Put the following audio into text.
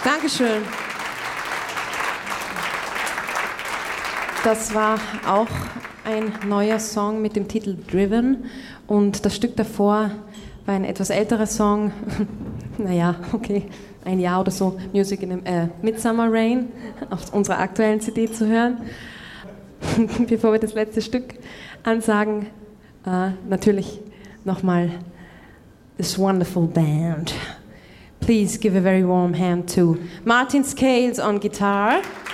Dankeschön. Das war auch ein neuer Song mit dem Titel Driven und das Stück davor war ein etwas älterer Song, naja, okay, ein Jahr oder so, Midsummer Rain auf unserer aktuellen CD zu hören. Bevor wir das letzte Stück ansagen, natürlich nochmal this wonderful band. Please give a very warm hand to Martin Scales on guitar.